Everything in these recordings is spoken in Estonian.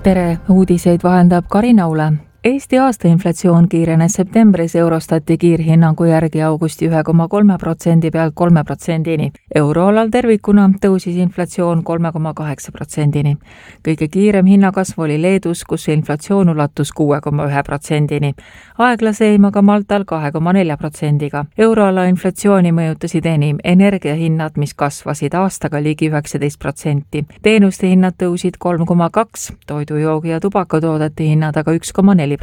Tere, uudiseid vahendab Karina Ule. Eesti aastainflatsioon kiirenes septembris Eurostati kiirhinnangu järgi augusti 1,3% pealt 3%-ni. Euroalal tervikuna tõusis inflatsioon 3,8%-ni. Kõige kiirem hinnakasv oli Leedus, kus inflatsioon ulatus 6,1%-ni. Aeglaseim aga Maltal 2,4%-ga. Euroala inflatsiooni mõjutasid enim energiahinnad, mis kasvasid aastaga ligi 19%. Teenuste hinnad tõusid 3,2%, toidujoogi ja tubakatoodete hinnad aga 1,4%.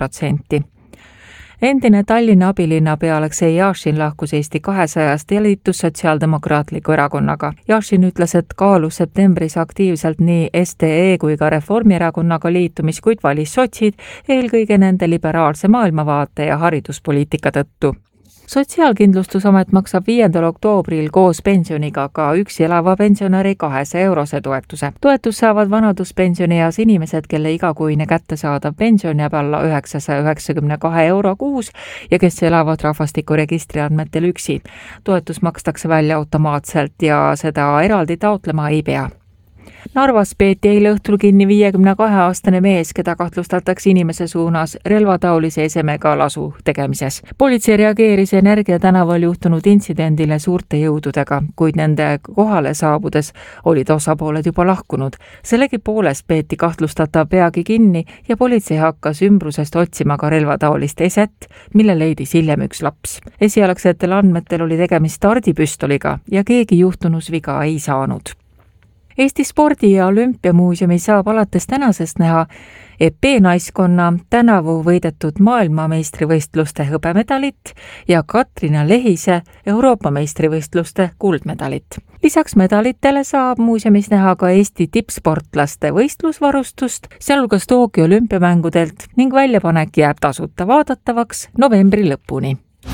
Endine Tallinna abilinnapea Aleksei Jašin lahkus Eesti 200-st ja liitus Sotsiaaldemokraatliku erakonnaga. Jašin ütles, et kaalus septembris aktiivselt nii SDE kui ka Reformierakonnaga liitumis, kuid valis sotsid eelkõige nende liberaalse maailmavaate ja hariduspoliitika tõttu. Sotsiaalkindlustusamet maksab 5. oktoobril koos pensioniga ka üksi elava pensionäri 200-eurose toetuse. Toetus saavad vanaduspensionieas inimesed, kelle igakuine kättesaadav pension jääb alla 992 euro kuus ja kes elavad rahvastikuregistri andmetel üksi. Toetus makstakse välja automaatselt ja seda eraldi taotlema ei pea. Narvas peeti eile õhtul kinni 52-aastane mees, keda kahtlustatakse inimese suunas relvataolise esemega lasu tegemises. Politsei reageeris Energia tänaval juhtunud intsidendile suurte jõududega, kuid nende kohale saabudes olid osapooled juba lahkunud. Sellegipoolest peeti kahtlustatav peagi kinni ja politsei hakkas ümbrusest otsima ka relvataolist eset, mille leidis hiljem üks laps. Esialgsetel andmetel oli tegemist stardipüstoliga ja keegi juhtunus viga ei saanud. Eesti spordi- ja olümpiamuuseumis saab alates tänasest näha EP-naiskonna tänavu võidetud maailmameistrivõistluste hõbemedalit ja Katrina Lehise Euroopa meistrivõistluste kuldmedalit. Lisaks medalitele saab muuseumis näha ka Eesti tippsportlaste võistlusvarustust, sealhulgas Tokyo olümpiamängudelt ning väljapanek jääb tasuta vaadatavaks novembri lõpuni.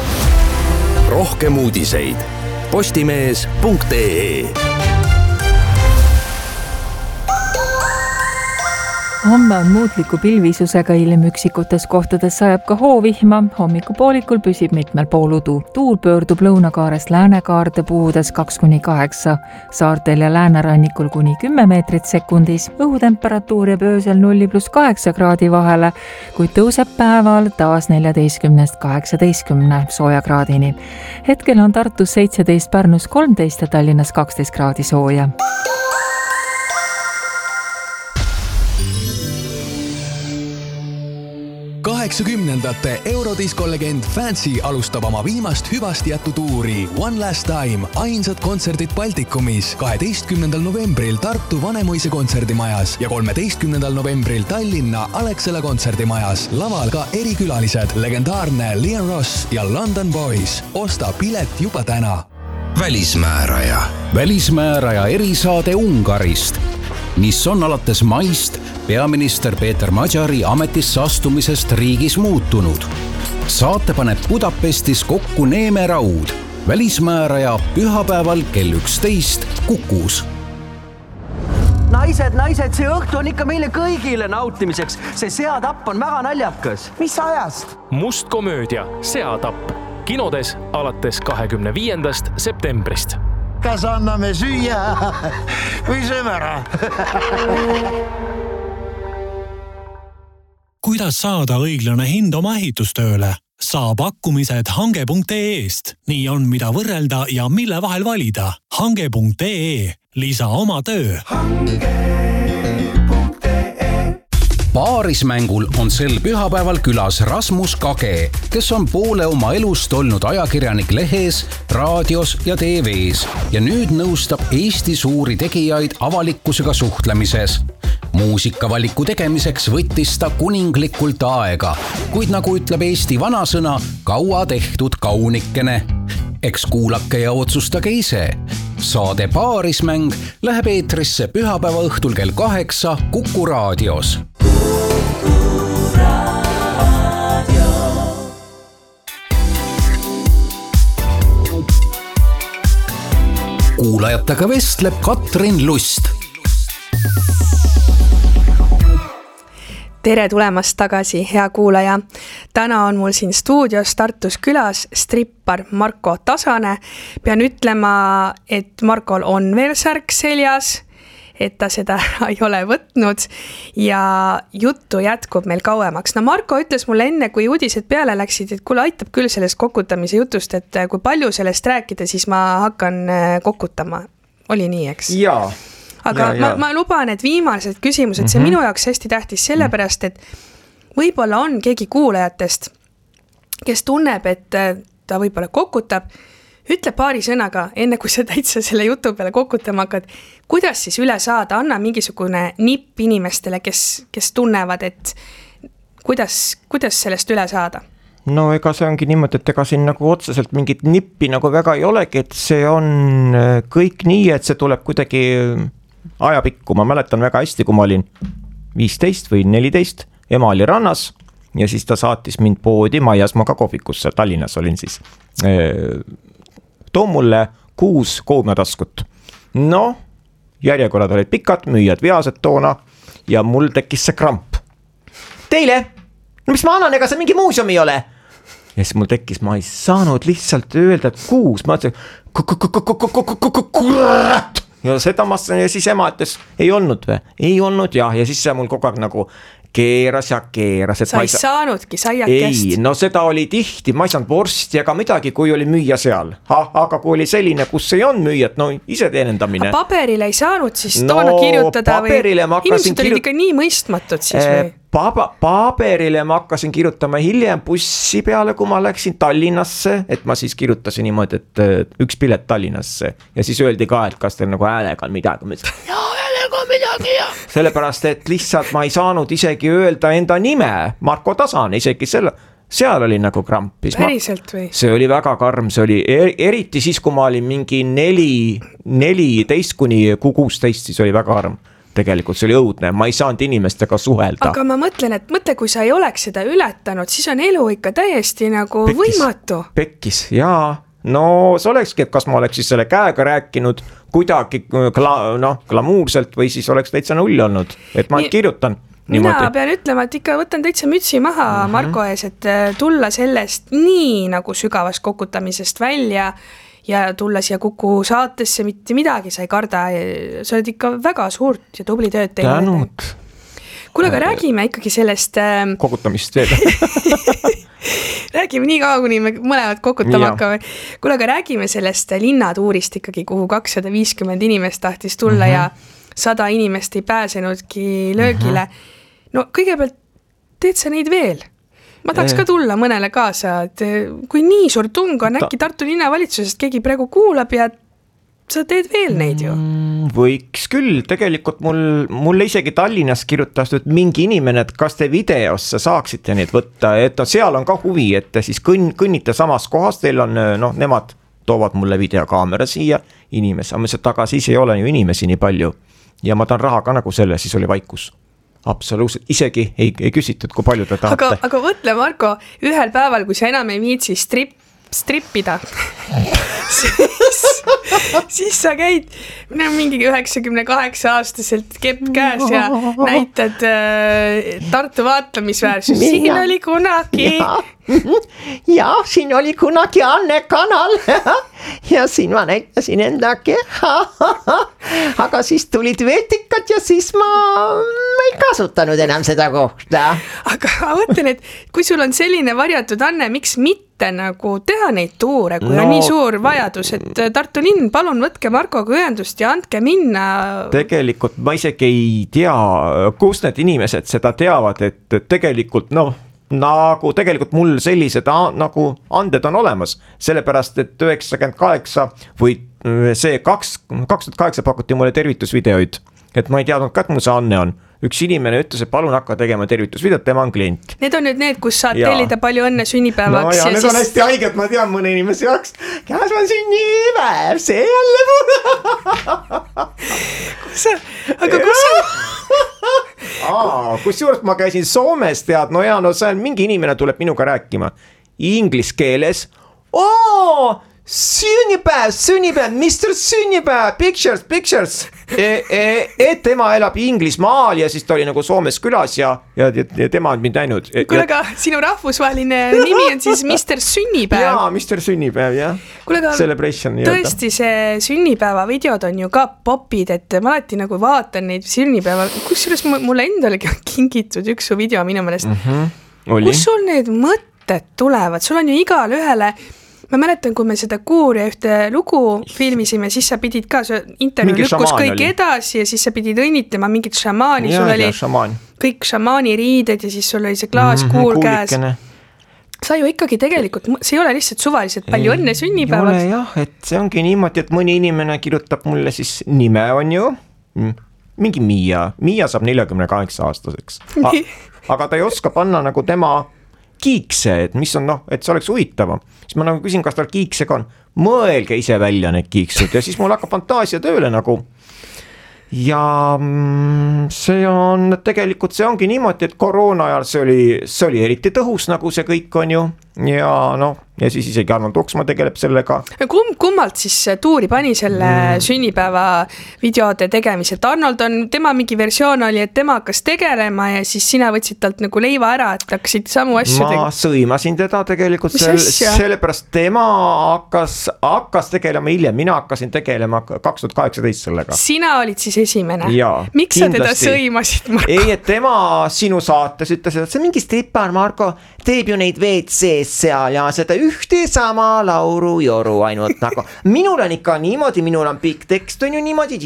Rohkem uudiseid postimees.ee. Homme on muutliku pilvisusega ilm, üksikutes kohtades sajab ka hoovihma, hommikupoolikul püsib mitmel pool udu. Tuul pöördub lõunakaarest läänekaarde puhudes 2-8, saartel ja läänerannikul kuni 10 meetrit sekundis. Õhutemperatuur jääb öösel 0+8 kraadi vahele, kuid tõuseb päeval taas 14–18 sooja kraadini. Hetkel on Tartus 17, Pärnus 13 ja Tallinnas 12 kraadi sooja. '80ndate eurodiskolegend Fancy alustab oma viimast hüvasti jätutuuri One Last Time, ainsad kontserdid Baltikumis 12. novembril Tartu Vanemuise kontserdimajas ja 13. novembril Tallinna Alexela kontserdimajas. Laval ka erikülalised, legendaarne Liam Ross ja London Boys. Osta pilet juba täna. Välismääraja erisaade Ungarist, mis on alates maist peaminister Peeter Magyari ametisse astumisest riigis muutunud. Saate paneb Budapestis kokku Neeme Raud. Välismääraja pühapäeval kell 11 Kukus. Naised, see õhtu on ikka meile kõigile nautimiseks. See seatapp on väga naljakas. Mis ajast? Must komöödia Seatapp. Kinodes alates 25. septembrist. Kas anname süüa või sööme ära? Kuidas saada õiglane hind oma ehitustööle? Saa pakkumised hange.ee-st. Nii on, mida võrrelda ja mille vahel valida. Hange.ee. Lisa oma töö. Paarismängul on sel pühapäeval külas Rasmus Kage, kes on poole oma elust olnud ajakirjanik lehes, raadios ja TV-s ja nüüd nõustab Eesti suuri tegijaid avalikkusega suhtlemises. Muusikavaliku tegemiseks võttis ta kuninglikult aega, kuid nagu ütleb Eesti vanasõna, kaua tehtud kaunikene. Eks kuulake ja otsustage ise. Saade Paarismäng läheb eetrisse pühapäeva õhtul kell 8 Kuku raadios. Kuulajatega vestleb Katrin Lust. Tere tulemast tagasi, hea kuulaja. Täna on mul siin stuudios Tartus külas strippar Marko Tasane. Pean ütlema, et Markol on veel särk seljas, et ta seda ei ole võtnud ja juttu jätkub meil kauemaks. No Marko ütles mulle enne, kui uudised peale läksid, et kuule aitab küll sellest kokutamise jutust, et kui palju sellest rääkida, siis ma hakkan kokutama. Oli nii, eks? Jaa. Aga ma luban, et viimased küsimused, see minu jaoks hästi tähtis sellepärast, et võib-olla on keegi kuulajatest, kes tunneb, et ta võib-olla kokutab, ütle paari sõnaga, enne kui sa täitsa selle jutu peale kokutama hakkad, kuidas siis üle saada, anna mingisugune nipp inimestele, kes tunnevad, et kuidas sellest üle saada? No ega see ongi niimoodi, et ega siin nagu otseselt mingit nippi nagu väga ei olegi, et see on kõik nii, et see tuleb kuidagi ajapikku. Ma mäletan väga hästi, kui ma olin 15 või 14, ema oli rannas ja siis ta saatis mind poodi Maias, ma ka kohvikusse, Tallinnas olin siis. Too mulle 6 koomataskut. No, järjekorrad olid pikad, müüjad viased toona ja mul tekkis see kramp. Teile? No mis ma annan, ega see mingi muuseum ei ole? Ja siis mul tekkis, ma ei saanud lihtsalt öelda, et 6, ma ütlesin, kurat! Ja seda ma ja siis ema ütles, ei olnud või? Ei olnud jah, ja siis see mul kogu aeg nagu keeras ja keeras. Sa ei saanudki saiakest? Ei, no seda oli tihti, ma ei saanud vorsti ega midagi, kui oli müüja seal. Aga kui oli selline, kus ei on müüjat, no ise teenendamine. Aga paberile ei saanud siis toona kirjutada või inimesed olid ikka nii mõistmatud siis või? Paberile ma hakkasin kirjutama hiljem bussi peale, kui ma läksin Tallinnasse, et ma siis kirjutasin niimoodi, et üks pilet Tallinnasse ja siis öeldi ka, et kas teil nagu häälega midagi. Sellepärast, et lihtsalt ma ei saanud isegi öelda enda nime, Marko Tasan, isegi seal oli nagu krampis. Päriselt või? See oli väga karm, see oli eriti siis, kui ma olin mingi 14 kuni 16, siis oli väga karm. Tegelikult see oli õudne, ma ei saanud inimestega suhelda. Aga ma mõtlen, et kui sa ei oleks seda ületanud, siis on elu ikka täiesti nagu võimatu. Pekkis, jaa. No see olekski, et kas ma oleks siis selle käega rääkinud kuidagi glamuurselt või siis oleks täitsa null olnud, et ma kirjutan. Mina pean ütlema, et ikka võtan täitsa mütsi maha Marko ees, et tulla sellest nii nagu sügavast kokutamisest välja ja tulla siia Kuku saatesse, mitte midagi sa ei karda. Sa oled ikka väga suurt ja tubli tööd teinud. Tänud. Kuule, aga räägime ikkagi sellest kokutamist veel. Räägime nii kaua, kuni me mõlemad kokutama hakkame. Kuule, aga räägime sellest linnatuurist ikkagi, kuhu 250 inimest tahtis tulla ja 100 inimest ei pääsenudki löögile. No kõigepealt teed sa neid veel? Ma tahaks ka tulla mõnele kaasa, et kui nii suur tung on, äkki Tartu linnavalitsusest keegi praegu kuulab ja sa teed veel neid ju? Võiks küll, tegelikult mulle isegi Tallinnas kirjutas mingi inimene, et kas te videosse saaksite neid võtta, et seal on ka huvi, et siis kõnnite samas kohas, teil on, nemad toovad mulle videokaamera siia inimesi, aga see taga siis ei ole ju inimesi nii palju ja ma tahan raha ka nagu selle, siis oli vaikus. Absoluutselt, isegi ei küsitud, kui palju te tahate. Aga mõtle, Marko, ühel päeval, kui sa enam ei viitsi strippida, siis sa käid mingi 98-aastaselt kepp käes ja näitad Tartu vaatlemisväärsus. Siin oli kunagi. Ja, siin oli kunagi Anne Kanal ja siin ma näitasin enda keha, aga siis tulid veetikad ja siis ma ei kasutanud enam seda kohta. Aga ma mõtlen, et kui sul on selline varjatud Anne, miks mitte nagu teha neid tuure, kui on nii suur vajadus, et Tartu linn, palun võtke Markoga ühendust ja andke minna. Tegelikult ma isegi ei tea, kus need inimesed seda teavad, et tegelikult nagu tegelikult mul sellised nagu anded on olemas, sellepärast et 98 või see 2008 pakuti mulle tervitusvideoid, et ma ei teadnud ka, et mul see Anne on. Üks inimene ütles, et palun hakka tegema tervitusvideot, tema on klient. Need on nüüd need, kus saad tellida palju õnne sünnipäevaks. No ja need on hästi haiged, ma tean mõne inimese jaoks. Käes on sünnipäev, see jälle mul. Kus sa? Kusjuures ma käisin Soomes, tead, seal mingi inimene tuleb minuga rääkima. Inglis keeles. sünnipäev, Mr Sünnipäev, pictures. Tema elab Inglismaal ja siis ta oli nagu Soomes külas ja tema on mind näinud. Kuule, aga sinu rahvusvaheline nimi on siis Mr Sünnipäev. Jaa, Mr Sünnipäev, jah. Kuule, aga tõesti see sünnipäeva videod on ju ka popid, et ma alati nagu vaatan neid sünnipäeva, kusjuures mulle endalegi on kingitud üks su video minu meelest. Kus sul need mõtted tulevad? Sul on ju igale ühele. Ma mäletan, kui me seda Kuuria ühte lugu filmisime, siis sa pidid ka, intervjuu lükkus kõik edasi ja siis sa pidid õnnitlema mingit šamaani, sul oli kõik šamaani riided ja siis sul oli see klaaskuul käes. Sa ju ikkagi tegelikult, see ei ole lihtsalt suvaliselt palju õnne sünnipäevaks. Ei ole jah, et see ongi niimoodi, et mõni inimene kirjutab mulle siis nime on ju, mingi Miia saab 48 aastaseks, aga ta ei oska panna nagu tema kiikse, et mis on et see oleks huvitavam. Siis ma nagu küsin, kas tal kiiksega on, mõelge ise välja need kiiksud ja siis mul hakkab fantaasia tööle nagu. Ja see on tegelikult, see ongi niimoodi, et koroona ajal see oli eriti tõhus, nagu see kõik on ju. Ja siis isegi Arnold Oksma tegeleb sellega. Kummalt siis Tuuri pani selle sünnipäeva videode tegemise, et Arnold on, tema mingi versioon oli, et tema hakkas tegelema ja siis sina võtsid talt nagu leiva ära, et hakkasid samu asju Ma sõimasin teda tegelikult sellepärast tema hakkas tegelema hiljem, mina hakkasin tegelema 2018 sellega. Sina olid siis esimene? Jaa, miks sa teda sõimasid, Marko? Ei, et tema sinu saates ütles, et see mingi stripar, Marko, teeb ju neid WC-s seal ja seda ühte sama lauru joru ainult nagu. Minul on ikka niimoodi, minul on pikk tekst on ju niimoodi,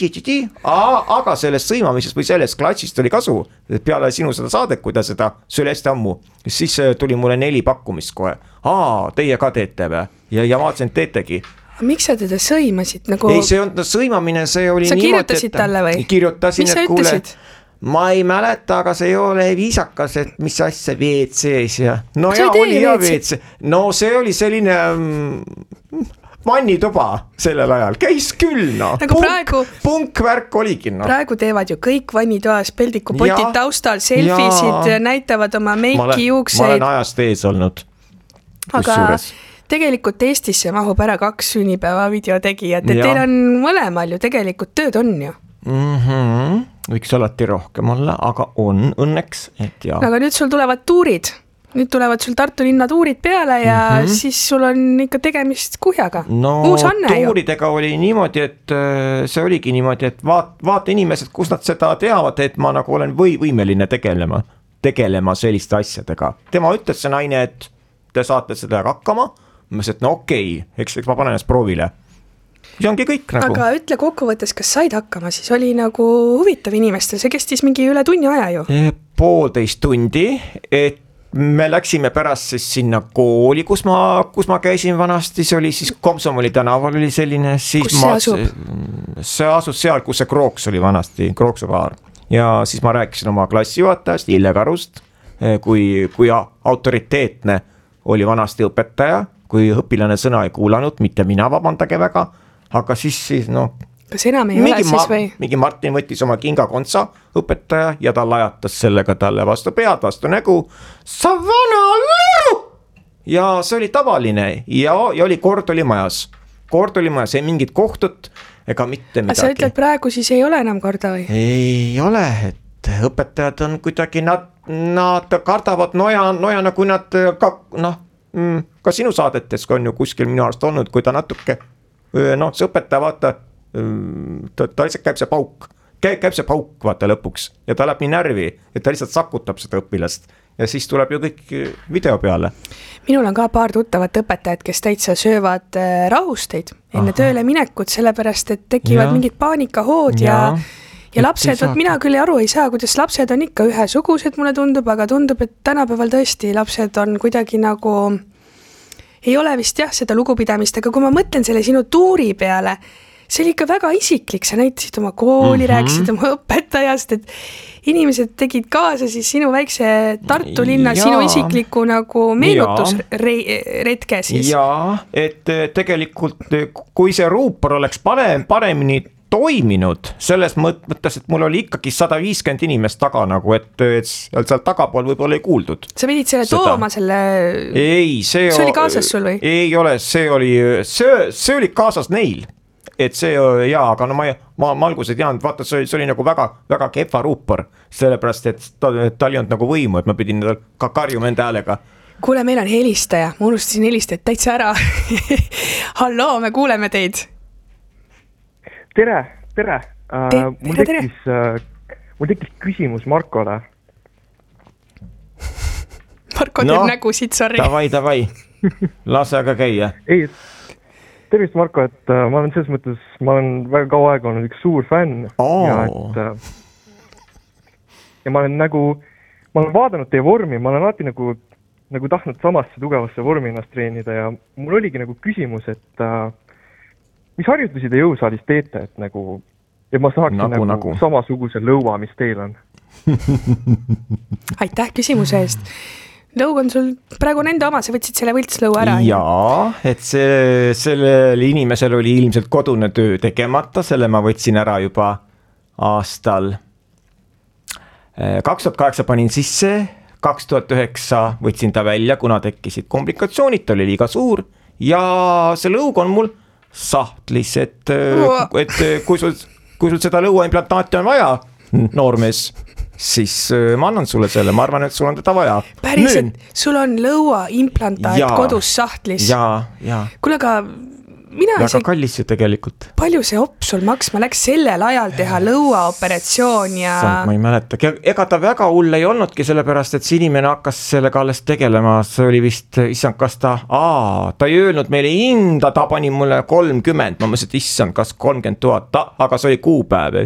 aga sellest sõimamisest või sellest klatsist oli kasu. Peale sinu seda saadet, kui ta seda, see oli hästi ammu. Siis tuli mulle 4 pakkumist kohe. Teie ka teete või? Ja vaatasin, teetegi. Miks sa teda sõimasid? Nagu... Ei, see on sõimamine, see oli sa niimoodi. Sa kirjutasid talle või? Kirjutasin, mis sa ütlesid? Ma ei mäleta, aga see ei ole viisakas, et mis asja WC-s ja... No ja oli ja WC. No see oli selline vannituba sellel ajal. Käis küll, no. Nagu praegu... Punkvärk oligi, no. Praegu teevad ju kõik vannitoas peldikupotid taustal, selfisid, näitavad oma meiki, juukseid. Ma olen ajast ees olnud. Aga tegelikult Eestisse mahub ära 2 sünnipäeva videotegijat, et teil on mõlemal ju tegelikult tööd on ju. Võiks alati rohkem olla, aga on õnneks, et jah. Aga nüüd sul tulevad tuurid. Nüüd tulevad sul Tartu linna tuurid peale ja siis sul on ikka tegemist kuhjaga. Uus Anne ju. Tuuridega oli niimoodi, et see oligi niimoodi, et vaata inimesed, kus nad seda teavad, et ma nagu olen võimeline tegelema selliste asjadega. Tema ütles see naine, et te saate seda hakkama. Ma ütlesin, et no okei, eks ma panen ennast proovile. See ongi kõik nagu. Aga ütle kokkuvõttes, kas said hakkama, siis oli nagu huvitav inimestel, see kestis mingi üle tunni aja ju. 1,5 tundi, et me läksime pärast siis sinna kooli, kus ma käisin vanasti, see oli siis Komsomoli tänaval oli selline, siis kus see asub? See asus seal, kus see Krooks oli vanasti, Krooksupaar. Ja siis ma rääkisin oma klassijuhatajast, Ille Karust, kui autoriteetne oli vanasti õpetaja, kui õpilane sõna ei kuulanud, mitte mina, vabandage väga, aga siis no... Kas enam ei ole siis või? Mingi Martin võttis oma kingakontsa õpetaja ja ta lajatas sellega talle vastu pead, vastu nägu. Sa vana lõru! Ja see oli tavaline ja oli kord oli majas, ei mingit kohtut ega mitte midagi. Aga sa ütled praegu siis ei ole enam korda või? Ei ole, et õpetajad on kuidagi, nad kardavad nojana, kui nad ka sinu saadetes on ju kuskil minu arust olnud, kui ta natuke, see õpetaja vaata, ta lihtsalt käib see pauk vaata lõpuks ja ta läheb nii närvi, et ta lihtsalt sakutab seda õpilast ja siis tuleb ju kõik video peale. Minul on ka paar tuttavat õpetajad, kes täitsa söövad rahusteid enne tööle minekut, sellepärast et tekivad mingid paanikahood ja lapsed, mina küll aru ei saa, kuidas lapsed on ikka ühesugused, mulle tundub, aga tundub, et tänapäeval tõesti lapsed on kuidagi nagu, ei ole vist seda lugupidamist, aga kui ma mõtlen selle sinu tuuri peale, see oli ikka väga isiklik, sa näitasid oma kooli, rääkisid oma õpetajast, et inimesed tegid kaasa siis sinu väikse Tartu linna, sinu isikliku nagu meenutusretke siis. Jaa, et tegelikult kui see ruupor oleks paremini toiminud selles mõttes, et mul oli ikkagi 150 inimest taga nagu, et seal tagapool võib-olla ei kuuldud. Sa pidid selle tooma selle... Ei, see oli kaasas sul või? Ei ole, see oli kaasas neil. Et see jaa, aga no ma alguses ei teadnud, vaata see oli nagu väga, väga kehva ruupor, sellepärast, et tal ei olnud nagu võimu, et ma pidin ka karjuma enda häälega. Kuule, meil on helistaja, ma unustasin helistajat täitsa ära. Halloo, me kuuleme teid. Tere. Mul tekkis küsimus Markole. Marko teeb nägusid, sorry. Davai, lase aga käia. Ei, tervist Marko, et ma olen selles mõttes, ma olen väga kaua aega olnud üks suur fänn. Ja ma olen vaadanud teie vormi, ma olen alati nagu tahtnud samasse tugevasse vormi ennast treenida ja mul oligi nagu küsimus, et mis harjutusi te jõusaalis teete, et ma saaksin nagu samasuguse lõua, mis teil on. Aitäh küsimuse eest. Lõug on sul praegu enda oma, sa võtsid selle võltslõua ära. Jaa, et sellel inimesel oli ilmselt kodune töö tegemata, selle ma võtsin ära juba aastal 2008 panin sisse, 2009 võtsin ta välja, kuna tekkisid komplikatsioonid, ta oli liiga suur ja see lõug on mul sahtlis, et kui sul seda lõuaimplantaati on vaja, noormees, siis ma annan sulle selle, ma arvan, et sul on teda vaja. Päriselt, sul on lõuaimplantaat kodus sahtlis? Jaa. Kuule, aga väga kallis ju tegelikult. Palju see opp sul maksma läks sellel ajal teha lõuaoperatsioon ja... Ma ei mäleta, ega ta väga hull ei olnudki, sellepärast, et see inimene hakkas sellega alles tegelema, see oli vist, issand, kas ta ei öelnud meile hinda, ta pani mulle 30, ma mõtlesin, et issand, kas 30 000, aga see oli kuupäev,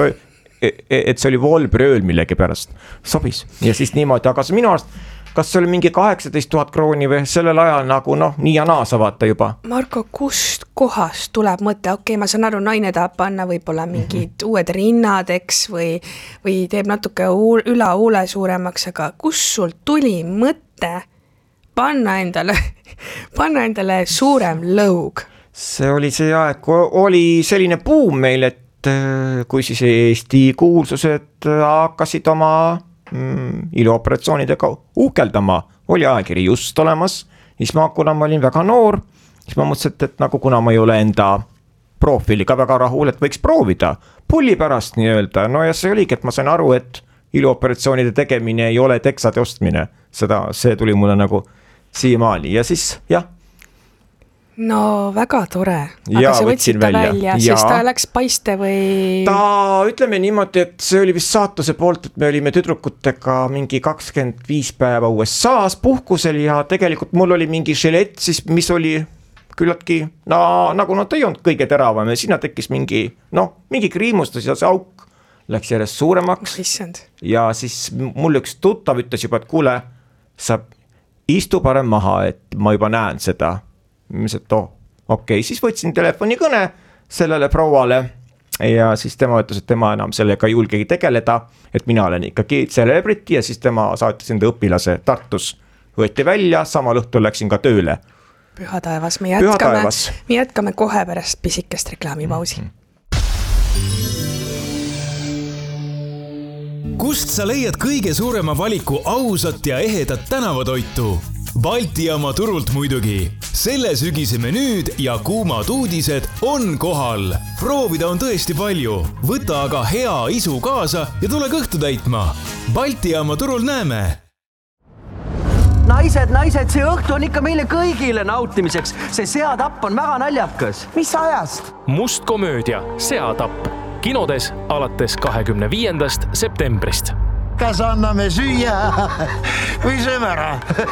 et see oli volbrööl millegi pärast, sobis ja siis niimoodi, aga see minu arust kas see oli mingi 18 000 krooni või sellel ajal nagu nii ja naa sa vaata juba? Marko, kust kohast tuleb mõte? Okei, ma saan aru, naine tahab panna võib-olla mingid uued rinnad, eks, või teeb natuke üle suuremaks, aga kus sul tuli mõte panna endale suurem lõug? See oli see aeg, kui oli selline buum meil, et kui siis Eesti kuulsused hakkasid oma iluoperatsioonidega uhkeldama, oli ajakiri just olemas, siis kuna ma olin väga noor, siis ma mõtlesin, et nagu kuna ma ei ole enda profiiliga väga rahul, et võiks proovida pulli pärast nii öelda, no ja see oligi, et ma sain aru, et iluoperatsioonide tegemine ei ole teksade ostmine, see tuli mulle nagu siiamaani ja siis jah. No väga tore, aga sa võtsid ta välja, siis ta läks paiste või? Ta ütleme niimoodi, et see oli vist saatuse poolt, et me olime tüdrukutega mingi 25 päeva USA-s puhkusel ja tegelikult mul oli mingi žilett siis, mis oli küllaltki, nagu ta ei olnud kõige teravam ja sinna tekkis mingi kriimustus ja see auk läks järjest suuremaks. Ja siis mul üks tuttav ütles juba, et kuule, sa istu parem maha, et ma juba näen seda. Okei, siis võtsin telefoni kõne sellele prouale ja siis tema ütles, et tema enam sellega ei julgegi tegeleda, et mina olen ikkagi celebrity ja siis tema saatis enda õpilase Tartus, võeti välja, samal õhtul läksin ka tööle. Püha taevas, me jätkame kohe pärast pisikest reklaamipausi. Kust sa leiad kõige suurema valiku ausat ja ehedat tänavatoitu? Balti jaama turult muidugi. Selle sügise menüüd ja kuumad uudised on kohal. Proovida on tõesti palju. Võta aga hea isu kaasa ja tule kõhtu täitma. Balti jaama turul näeme. Naised, see õhtu on ikka meile kõigile nautimiseks. See seatapp on väga naljakas. Mis ajast? Must komöödia Seatapp. Kinodes alates 25. septembrist. Kas anname süüa või sööme ära?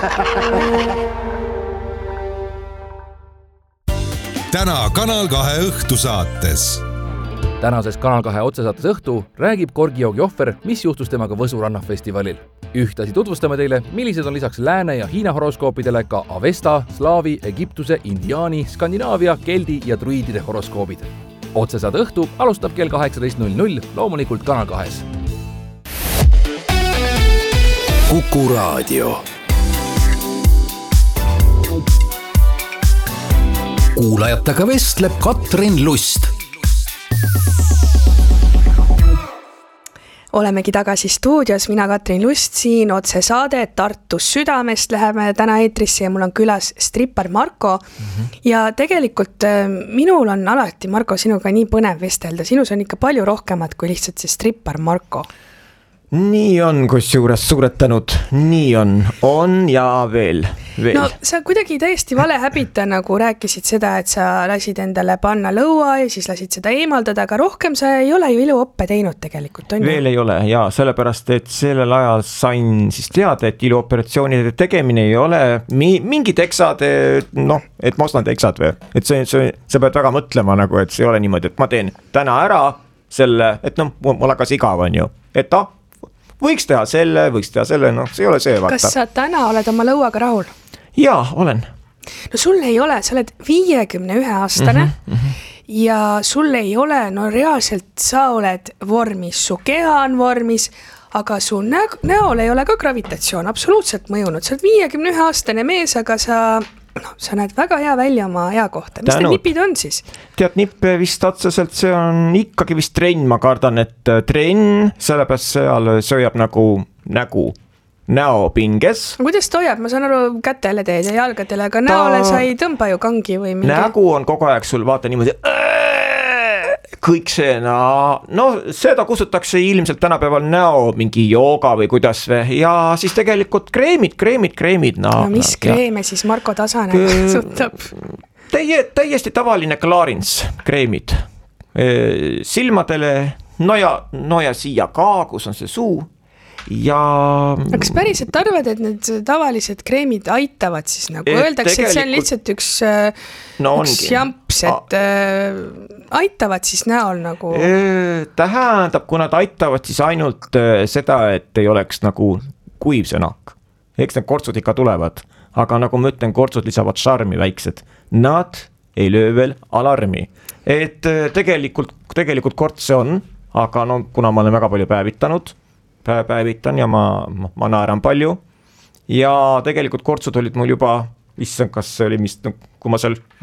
Täna Kanal 2 õhtusaates. Tänases Kanal 2 otsesaates õhtu räägib Korgijoog Johver, mis juhtus temaga Võsu rannafestivalil. Ühtlasi tutvustame teile, millised on lisaks Lääne ja Hiina horoskoopidele ka Avesta, Slaavi, Egiptuse, Indiaani, Skandinaavia, Keldi ja Druidide horoskoobid. Otsesaade õhtu alustab kell 18.00, loomulikult Kanal 2-s. Kuku Raadio. Kuulajatega vestleb Katrin Lust. Olemegi tagasi stuudios, mina Katrin Lust siin, otse saade Tartus südamest läheme täna eetrisse ja mul on külas strippar Marko. Ja tegelikult minul on alati, Marko, sinuga nii põnev vestelda, sinus on ikka palju rohkemat kui lihtsalt see strippar Marko. Nii on, kusjuures suured tänud, nii on ja veel. No sa kuidagi täiesti vale häbita, nagu rääkisid seda, et sa lasid endale panna lõua ja siis lasid seda eemaldada, aga rohkem sa ei ole ju iluoppe teinud tegelikult, on ju? Veel ei ole, jaa, sellepärast, et sellel ajal sain siis teada, et iluoperatsioonide tegemine ei ole mingid eksad, noh, et ma ostan eksad või, et sa pead väga mõtlema nagu, et see ei ole niimoodi, et ma teen täna ära selle, et noh, mul hakkas igav on ju, et võiks teha selle, noh, see ei ole see, vaata. Kas sa täna oled oma lõuaga rahul? Jaa, olen. No sul ei ole, sa oled 51-aastane ja sul ei ole, no reaalselt sa oled vormis, su keha on vormis, aga su näol ei ole ka gravitatsioon absoluutselt mõjunud. Sa oled 51-aastane mees, aga sa näed väga hea välja oma ea kohta. Mis need nipid on siis? Tead, nippe vist otseselt, see on ikkagi vist trenn, ma kardan, et trenn, sellepärast seal sööjab nagu näopinges. Kuidas ta hoiab? Ma saan aru, kätele teed ja jalgadele, aga näole sa ei tõmba ju kangi või mingi? Nägu on kogu aeg sul, vaata niimoodi, kõik see, no seda kustutakse ilmselt tänapäeval näo mingi jooga või kuidas või, ja siis tegelikult kreemid. No mis kreeme siis Marko Tasane kasutab? Täiesti tavaline Clarins kreemid. Silmadele, no ja siia ka, kus on see suu. Ja kas päriselt arvad, et need tavalised kreemid aitavad siis nagu öeldakse, et see on lihtsalt üks jamps, et aitavad siis näol nagu? Tähendab, kui nad aitavad siis ainult seda, et ei oleks nagu kuiv see nahk. Eks need kortsud ikka tulevad, aga nagu ma ütlen, kortsud lisavad šarmi väiksed. Nad ei löö veel alarmi. Et tegelikult korts see on, aga no kuna ma olen väga palju päevitan ja ma naeran palju ja tegelikult kortsud olid mul juba, issand, kas see oli kui ma seal